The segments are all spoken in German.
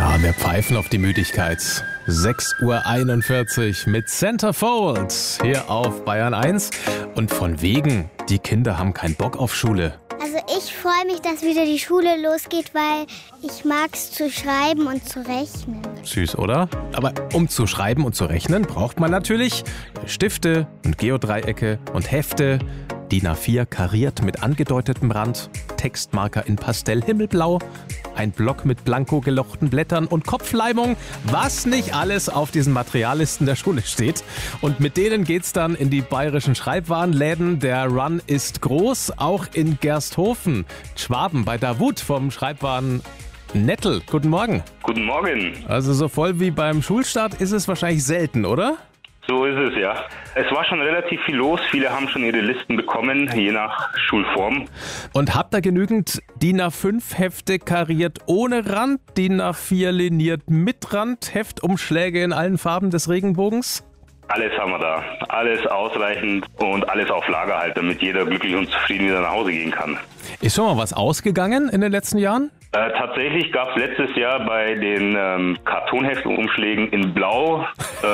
Ja, wir pfeifen auf die Müdigkeit. 6:41 Uhr mit Centerfold hier auf Bayern 1. Und von wegen, die Kinder haben keinen Bock auf Schule. Also ich freue mich, dass wieder die Schule losgeht, weil ich mag es zu schreiben und zu rechnen. Süß, oder? Aber um zu schreiben und zu rechnen, braucht man natürlich Stifte und Geodreiecke und Hefte, DIN A4 kariert mit angedeutetem Rand, Textmarker in Pastell-Himmelblau, ein Block mit blanko gelochten Blättern und Kopfleimung, was nicht alles auf diesen Materiallisten der Schule steht. Und mit denen geht's dann in die bayerischen Schreibwarenläden. Der Run ist groß, auch in Gersthofen, Schwaben bei Davut vom Schreibwaren Nettel. Guten Morgen. Guten Morgen. Also so voll wie beim Schulstart ist es wahrscheinlich selten, oder? So ist es, ja. Es war schon relativ viel los. Viele haben schon ihre Listen bekommen, je nach Schulform. Und habt ihr genügend DIN A5 Hefte kariert ohne Rand, DIN A4 liniert mit Rand, Heftumschläge in allen Farben des Regenbogens? Alles haben wir da. Alles ausreichend und alles auf Lager halt, damit jeder glücklich und zufrieden wieder nach Hause gehen kann. Ist schon mal was ausgegangen in den letzten Jahren? Tatsächlich gab es letztes Jahr bei den Kartonheftumschlägen in Blau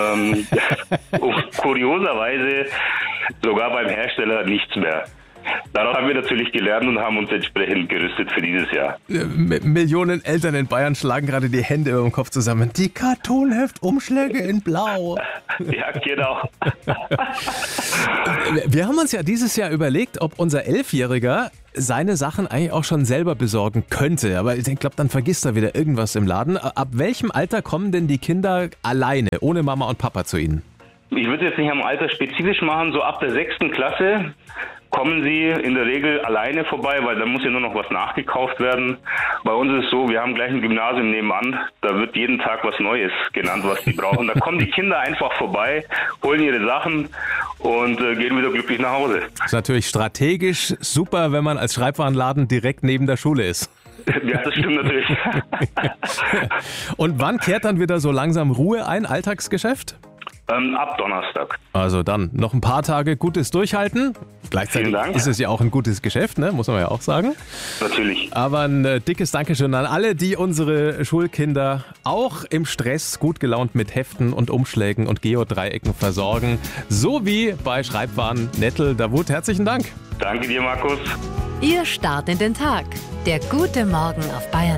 kurioserweise sogar beim Hersteller nichts mehr. Daraus haben wir natürlich gelernt und haben uns entsprechend gerüstet für dieses Jahr. Millionen Eltern in Bayern schlagen gerade die Hände über dem Kopf zusammen. Die Kartonheftumschläge in Blau. Ja, genau. Wir haben uns ja dieses Jahr überlegt, ob unser 11-Jähriger seine Sachen eigentlich auch schon selber besorgen könnte. Aber ich glaube, dann vergisst er wieder irgendwas im Laden. Ab welchem Alter kommen denn die Kinder alleine, ohne Mama und Papa zu Ihnen? Ich würde jetzt nicht am Alter spezifisch machen, so ab der 6. Klasse kommen sie in der Regel alleine vorbei, weil da muss ja nur noch was nachgekauft werden. Bei uns ist es so, wir haben gleich ein Gymnasium nebenan, da wird jeden Tag was Neues genannt, was die brauchen. Da kommen die Kinder einfach vorbei, holen ihre Sachen und gehen wieder glücklich nach Hause. Das ist natürlich strategisch super, wenn man als Schreibwarenladen direkt neben der Schule ist. Ja, das stimmt natürlich. Und wann kehrt dann wieder so langsam Ruhe ein, Alltagsgeschäft? Ab Donnerstag. Also dann noch ein paar Tage gutes Durchhalten. Gleichzeitig ist es ja auch ein gutes Geschäft, ne? Muss man ja auch sagen. Natürlich. Aber ein dickes Dankeschön an alle, die unsere Schulkinder auch im Stress gut gelaunt mit Heften und Umschlägen und Geodreiecken versorgen. So wie bei Schreibwaren Nettel Davut. Herzlichen Dank. Danke dir, Markus. Ihr Start in den Tag. Der gute Morgen auf Bayern